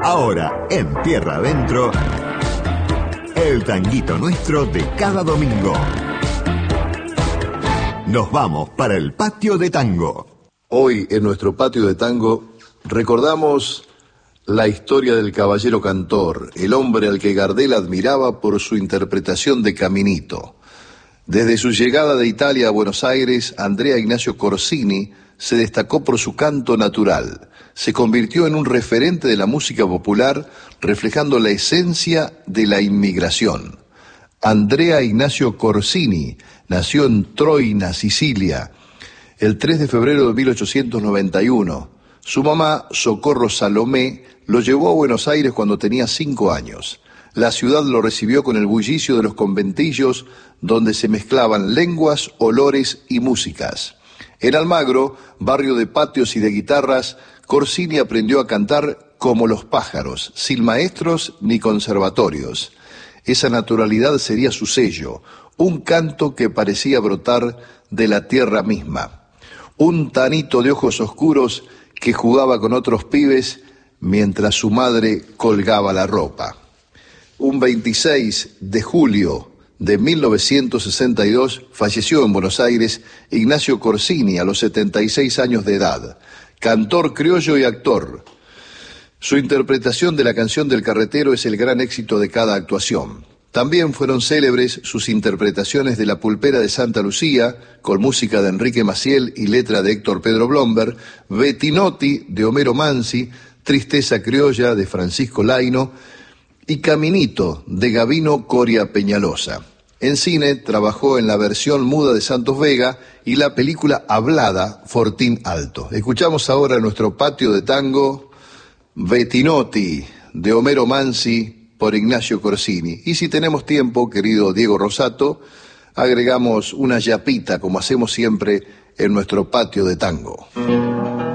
Ahora, en Tierra Adentro, el tanguito nuestro de cada domingo. Nos vamos para el patio de tango. Hoy, en nuestro patio de tango, recordamos la historia del caballero cantor, el hombre al que Gardel admiraba por su interpretación de Caminito. Desde su llegada de Italia a Buenos Aires, Andrea Ignacio Corsini se destacó por su canto natural. Se convirtió en un referente de la música popular, reflejando la esencia de la inmigración. Andrea Ignacio Corsini nació en Troina, Sicilia, el 3 de febrero de 1891. Su mamá, Socorro Salomé, lo llevó a Buenos Aires cuando tenía 5 años. La ciudad lo recibió con el bullicio de los conventillos, donde se mezclaban lenguas, olores y músicas. En Almagro, barrio de patios y de guitarras, Corsini aprendió a cantar como los pájaros, sin maestros ni conservatorios. Esa naturalidad sería su sello, un canto que parecía brotar de la tierra misma. Un tanito de ojos oscuros que jugaba con otros pibes mientras su madre colgaba la ropa. Un 26 de julio de 1962 falleció en Buenos Aires Ignacio Corsini a los 76 años de edad, cantor criollo y actor. Su interpretación de la canción del carretero es el gran éxito de cada actuación. También fueron célebres sus interpretaciones de La Pulpera de Santa Lucía, con música de Enrique Maciel y letra de Héctor Pedro Blomberg, Bettinotti de Homero Mansi, Tristeza criolla de Francisco Laino y Caminito de Gavino Coria Peñalosa. En cine trabajó en la versión muda de Santos Vega y la película hablada Fortín Alto. Escuchamos ahora en nuestro patio de tango Bettinotti de Homero Mansi por Ignacio Corsini. Y si tenemos tiempo, querido Diego Rosato, agregamos una yapita como hacemos siempre en nuestro patio de tango.